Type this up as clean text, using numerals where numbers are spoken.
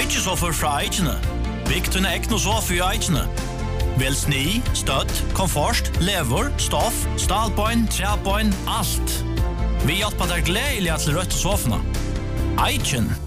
Byggje sofer fra Eikene. Bygg tunne ekne sofa i Eikene. Vel sni, støtt, komfort, lever, stoff, stalbøyn, trebøyn, alt. Vi hjelper deg gledelig til rødt sofene. Eiken.